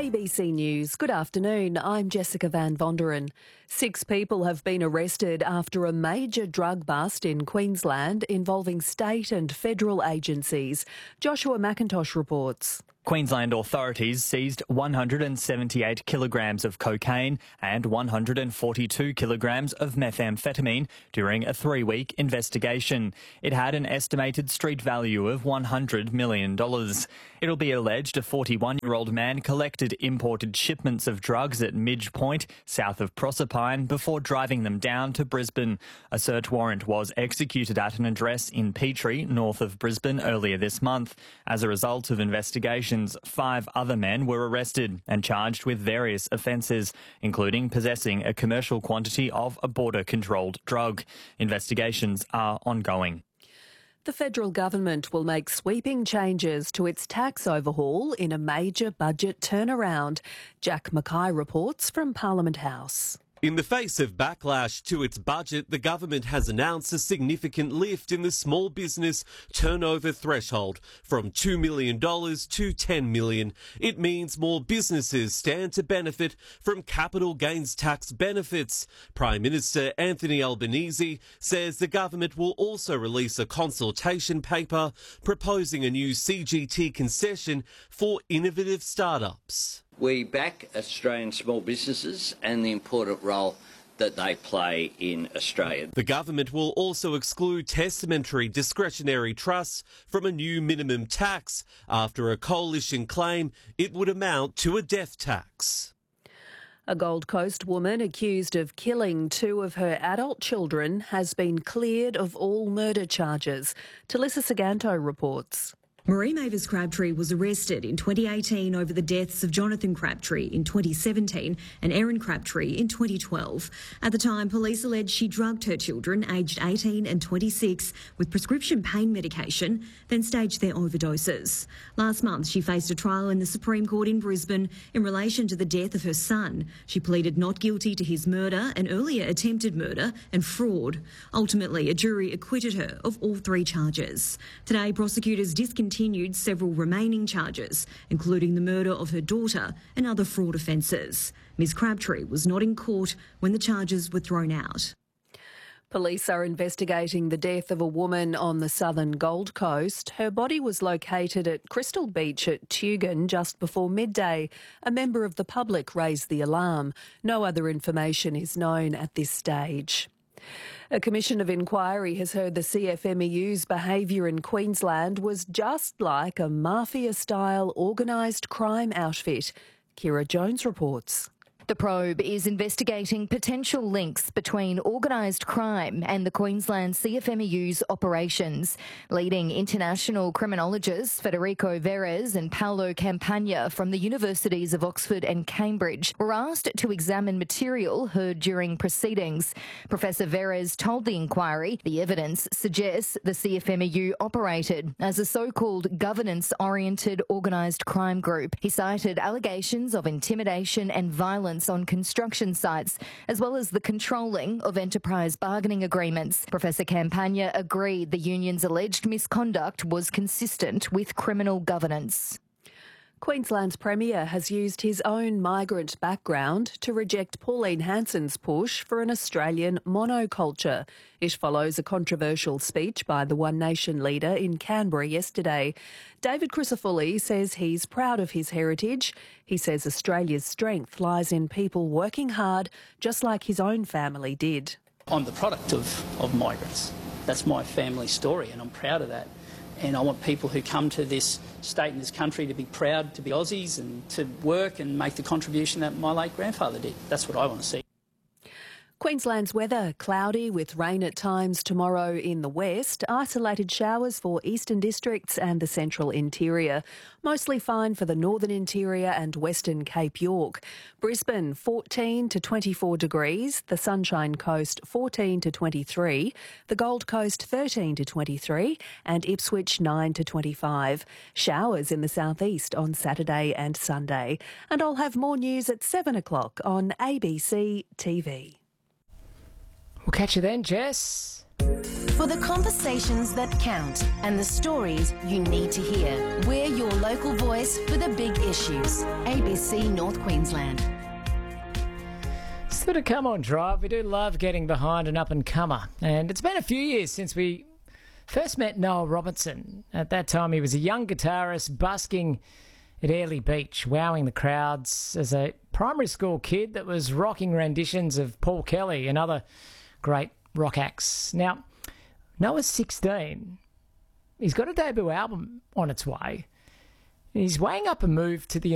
ABC News, good afternoon. I'm Jessica Van Vonderen. 6 people have been arrested after a major drug bust in Queensland involving state and federal agencies. Joshua McIntosh reports. Queensland authorities seized 178 kilograms of cocaine and 142 kilograms of methamphetamine during a 3-week investigation. It had an estimated street value of $100 million. It'll be alleged a 41-year-old man collected imported shipments of drugs at Midge Point, south of Proserpine, before driving them down to Brisbane. A search warrant was executed at an address in Petrie, north of Brisbane, earlier this month. As a result of investigations, 5 other men were arrested and charged with various offences, including possessing a commercial quantity of a border-controlled drug. Investigations are ongoing. The federal government will make sweeping changes to its tax overhaul in a major budget turnaround. Jack Mackay reports from Parliament House. In the face of backlash to its budget, the government has announced a significant lift in the small business turnover threshold from $2 million to $10 million. It means more businesses stand to benefit from capital gains tax benefits. Prime Minister Anthony Albanese says the government will also release a consultation paper proposing a new CGT concession for innovative startups. We back Australian small businesses and the important role that they play in Australia. The government will also exclude testamentary discretionary trusts from a new minimum tax after a coalition claim it would amount to a death tax. A Gold Coast woman accused of killing 2 of her adult children has been cleared of all murder charges. Talissa Saganto reports. Marie Mavis Crabtree was arrested in 2018 over the deaths of Jonathan Crabtree in 2017 and Erin Crabtree in 2012. At the time, police alleged she drugged her children, aged 18 and 26, with prescription pain medication, then staged their overdoses. Last month, she faced a trial in the Supreme Court in Brisbane in relation to the death of her son. She pleaded not guilty to his murder and earlier attempted murder and fraud. Ultimately, a jury acquitted her of all 3 charges. Today, prosecutors discontinued several remaining charges, including the murder of her daughter and other fraud offences. Ms Crabtree was not in court when the charges were thrown out. Police are investigating the death of a woman on the southern Gold Coast. Her body was located at Crystal Beach at Tugun just before midday. A member of the public raised the alarm. No other information is known at this stage. A commission of inquiry has heard the CFMEU's behaviour in Queensland was just like a mafia-style organised crime outfit. Kira Jones reports. The probe is investigating potential links between organised crime and the Queensland CFMEU's operations. Leading international criminologists Federico Verres and Paolo Campagna from the Universities of Oxford and Cambridge were asked to examine material heard during proceedings. Professor Verres told the inquiry the evidence suggests the CFMEU operated as a so-called governance-oriented organised crime group. He cited allegations of intimidation and violence on construction sites, as well as the controlling of enterprise bargaining agreements. Professor Campagna agreed the union's alleged misconduct was consistent with criminal governance. Queensland's Premier has used his own migrant background to reject Pauline Hanson's push for an Australian monoculture. It follows a controversial speech by the One Nation leader in Canberra yesterday. David Crisafulli says he's proud of his heritage. He says Australia's strength lies in people working hard, just like his own family did. I'm the product of migrants. That's my family story, and I'm proud of that. And I want people who come to this state and this country to be proud to be Aussies and to work and make the contribution that my late grandfather did. That's what I want to see. Queensland's weather, cloudy with rain at times tomorrow in the west, isolated showers for eastern districts and the central interior. Mostly fine for the northern interior and western Cape York. Brisbane 14 to 24 degrees, the Sunshine Coast 14 to 23, the Gold Coast 13 to 23 and Ipswich 9 to 25. Showers in the southeast on Saturday and Sunday. And I'll have more news at 7 o'clock on ABC TV. We'll catch you then, Jess. For the conversations that count and the stories you need to hear. We're your local voice for the big issues. ABC North Queensland. Sort of Come On Drive. We do love getting behind an up-and-comer. And it's been a few years since we first met Noel Robinson. At that time, he was a young guitarist busking at Airlie Beach, wowing the crowds as a primary school kid that was rocking renditions of Paul Kelly and other great rock acts. Now, Noah's 16. He's got a debut album on its way. He's weighing up a move to the